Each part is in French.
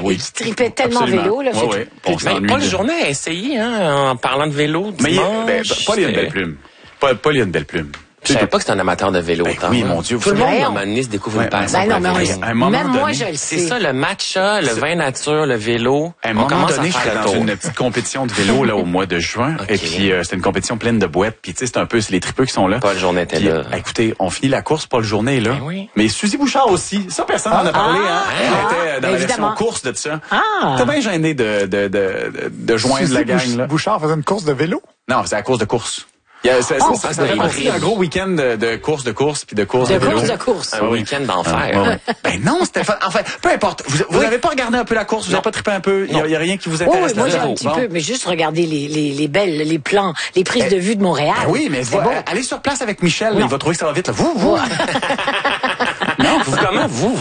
oui. qui tripait tellement Absolument. vélo. Là, Oui. Paul Journet a essayé, en parlant de vélo Mais dimanche. Paul, il a une belle plume. Paul, il a une belle plume. Je savais pas que c'était un amateur de vélo. Oui, mon Dieu. Tout le monde, à un Voyons. moment donné, se découvre une passion. Ben non, pour le mais vélo. À un moment même moi, donné, je le C'est sais. ça, le matcha, le vin nature, le vélo. À un On moment commence donné, à j'étais faire le dans tour. une petite compétition de vélo là au mois de juin. Ok. Et puis, c'était une compétition pleine de boîtes. Puis, tu sais, c'est les tripeux qui sont là. Paul Journet était Puis, là. écoutez, on finit la course, Paul Journet est là. Ben oui. Mais Suzy Bouchard aussi. Ça, personne n'en a parlé. Elle était dans la version évidemment. course de ça. Ah. T'es bien gêné de joindre la gang, là. Bouchard faisait une course de vélo? Non, c'est la course de course. Ça fait partie d'un gros week-end de course puis de course de vélo. De course. Un week-end d'enfer. Ouais. Ben non, Stéphane. Enfin, peu importe. Vous n'avez pas regardé un peu la course? Vous n'avez pas trippé un peu? Il y a rien qui vous intéresse? Oui, moi j'ai là-dedans? un petit Bon. peu, mais juste regarder les belles, les plans, les prises de vue de Montréal. Ben oui, mais c'est bon. allez sur place avec Michel. Non. Il va trouver que ça va vite. Là. Vous. Non, vous comment? Vous.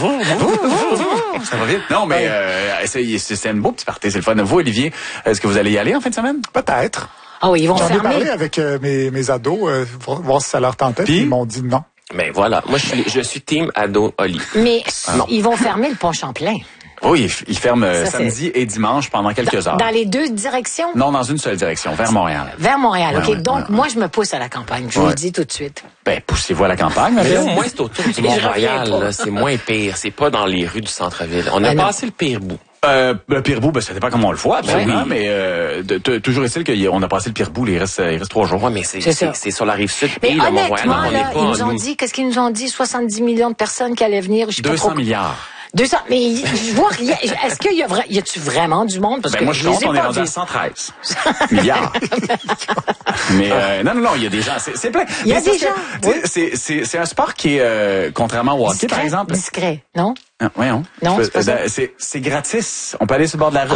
Ça va vite. Non, mais c'est un beau petit party. C'est le fun. Vous, Olivier, est-ce que vous allez y aller en fin de semaine? Peut-être. Ah oui, ils vont J'en ai parlé fermer. avec mes ados, voir si ça leur tentait, puis ils m'ont dit non. Mais voilà. Moi, je suis team ado Oli. Mais non. ils vont fermer le pont Champlain. Oui, il ferme Ça, samedi et dimanche pendant quelques heures. Dans les deux directions? Non, dans une seule direction, vers Montréal. Vers Montréal, OK. Ouais, Donc, moi, je me pousse à la campagne. Je vous le dis tout de suite. Ben, poussez-vous à la campagne. Mais là, Marie. au moins, c'est autour du Je reviens Mont-Royal. pas. là. C'est moins pire. C'est pas dans les rues du centre-ville. On a Ben non. passé le pire bout. Le pire bout, ça dépend comment on le voit, absolument, Oui. mais toujours est-il qu'on a passé le pire bout, il reste 3 jours. Ouais, mais C'est ça. c'est sur la rive sud Mais et le Mont-Royal. honnêtement, On là, n'est pas ils nous ont nous. dit, qu'est-ce qu'ils nous ont dit? 70 millions de personnes qui allaient venir. Je sais pas 200 trop. milliards. 200, mais je vois rien. Est-ce qu'il y a y a-tu vraiment du monde? Parce Ben que moi je les compte, ai on est pas rendu à vus. 113 milliards. Mais non, il y a des gens, c'est plein. Il y a Mais des ça, gens, c'est un sport qui est contrairement au hockey par Discret, exemple. discret, non? Voyons. Non, c'est pas ça. C'est gratis. On peut aller sur le bord de la route,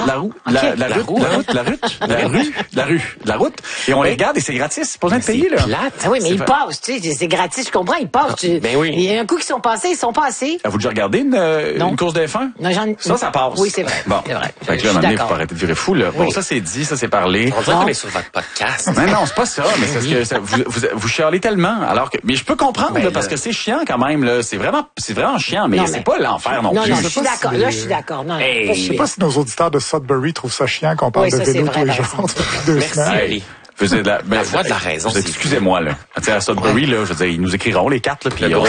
la route, et on les regarde et c'est gratis. C'est pas besoin de payer là. Plate. Ah oui, mais C'est ils pas- passent, tu sais, c'est gratis, je comprends, ils passent. ben oui. Il y a un coup qui sont passés, ils sont passés. Avez-vous déjà regardé une course de F1? Non, Ça passe. Oui, c'est vrai. Bon. C'est vrai. Fait que Je là, suis maintenant, il faut d'accord. arrêter de virer fou, là. Bon, Oui. ça, c'est dit, ça, c'est parlé. On dirait Non. qu'on est sur votre podcast. Mais non, c'est pas ça, mais c'est parce que vous chialez tellement, alors que, mais je peux comprendre, Ben là, parce là. que c'est chiant quand même, là. C'est vraiment chiant, mais Non, c'est mais- pas l'enfer non Non, plus. non, sais je suis pas d'accord. si- Là, je suis d'accord. Non, Hey. pas Je sais chier. pas si nos auditeurs de Sudbury trouvent ça chiant qu'on parle Oui, de ça, c'est vélo vrai, tous les t'as jours raison. depuis 2 Merci, semaines. Ali. Vous êtes La voix de la raison, c'est- Excusez-moi, là. Tu sais, à Sudbury, là, je veux dire, ils nous écriront les 4, là, puis Le gros on-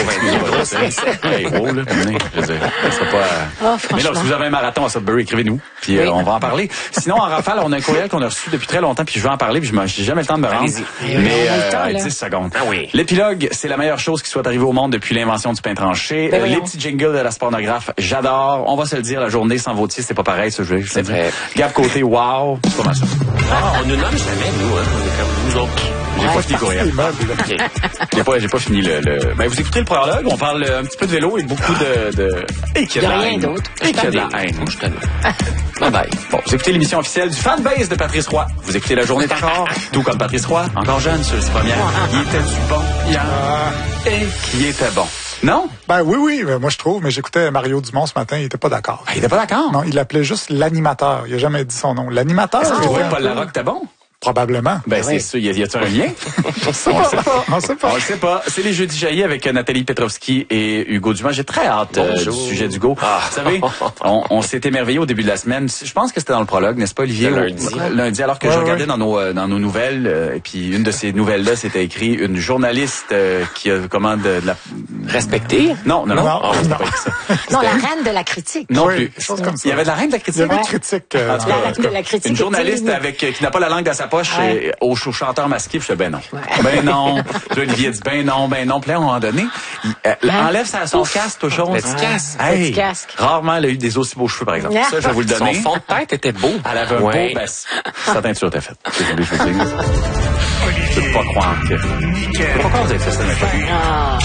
22. Hey, gros, là, venez, je veux dire, ça sera pas, Ah, mais là, franchement. si vous avez un marathon à Sudbury, écrivez-nous, puis Oui. on va en parler. Sinon, en rafale, on a un courriel qu'on a reçu depuis très longtemps, puis je veux en parler, puis j'ai jamais le temps de me rendre. Allez-y. Mais, On a le temps, là. 10 secondes. Ah oui. L'épilogue, c'est la meilleure chose qui soit arrivée au monde depuis l'invention du pain tranché. Ben Les voyons. petits jingles de la pornographe, j'adore. On va se le dire, la journée sans Vautier, c'est pas pareil, ça, C'est vrai. Gab Côté, wow. C'est pas mal ça. On nous nomme jamais, nous. On est comme vous autres. J'ai pas fini le courriel. Les meubles, là. OK. J'ai pas fini le... Ben, vous écoutez le prologue, on parle un petit peu de vélo et beaucoup de... Et qu'il y a De de la rien haine. d'autre. Et qu'il y a de la haine. Moi, je t'aime. Bye bye. Bon, vous écoutez l'émission officielle du fanbase de Patrice Roy. Vous écoutez La Journée encore, tout comme Patrice Roy, encore jeune sur ses premières. Il était du bon hier. Et qui était bon. Non? Ben oui, mais moi je trouve, mais j'écoutais Mario Dumont ce matin, il était pas d'accord. Ah, il était pas d'accord? Non, il l'appelait juste l'animateur. Il a jamais dit son nom. L'animateur, Est-ce que tu il trouvais était que un Paul peu- Larocque était bon? Probablement. Ben, c'est sûr. Y a-t-il un lien? On sait pas. On le sait pas. C'est les Jeudis jaillis avec Nathalie Petrovski et Hugo Dumas. J'ai très hâte du Bonjour. sujet d'Hugo. Vous savez, on s'est émerveillé au début de la semaine. Je pense que c'était dans le prologue, n'est-ce pas, Olivier? Le lundi. Lundi, alors que Ouais, je ouais. regardais dans nos nouvelles, et puis une de ces nouvelles-là, c'était écrit une journaliste qui a de la... Respecté? Non. Non. Ah, c'était pas écrit ça. Non, la reine de la critique. Non Oui, plus. des choses comme ça. Il y avait de la reine de la Il y critique. avait Ouais. une critique. En tout cas, La reine de la critique. Une journaliste était avec qui n'a pas la langue dans sa poche Ouais. au chanteur masqué, puis je fais ben non. Ben non. Puis là, Olivier dit ben non. Puis là, à un moment donné, enlève son casque, tout chose. Petit casque. Petit casque. Rarement, elle a eu des aussi beaux cheveux, par exemple. Yeah. Ça, je vais vous le Son donner. fond de tête était beau. Elle avait un Ouais. beau, sa teinture était faite. C'est ce que je veux dire. Je peux pas croire que... Je peux pas croire que vous avez fait ça, Nathalie. Ah.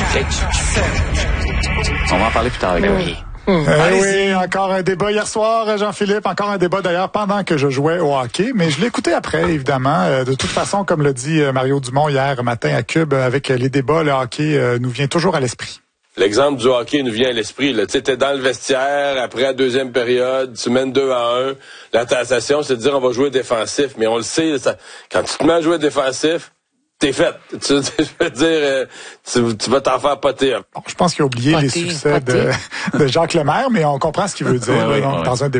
On va en parler plus tard avec Oui. Oui, encore un débat hier soir, Jean-Philippe. Encore un débat d'ailleurs pendant que je jouais au hockey. Mais je l'ai écouté après, évidemment. De toute façon, comme le dit Mario Dumont hier matin à Cube, avec les débats, le hockey nous vient toujours à l'esprit. L'exemple du hockey nous vient à l'esprit. Tu sais, t'es dans le vestiaire, après la deuxième période, tu mènes 2-1. La tentation, c'est de dire on va jouer défensif. Mais on le sait, quand tu te mets à jouer défensif, t'es fait. Je veux dire, tu vas t'en faire poter. Bon, je pense qu'il a oublié les Poté, succès poté. de Jacques Lemaire, mais on comprend ce qu'il veut dire Ouais, là, ouais. dans un débat.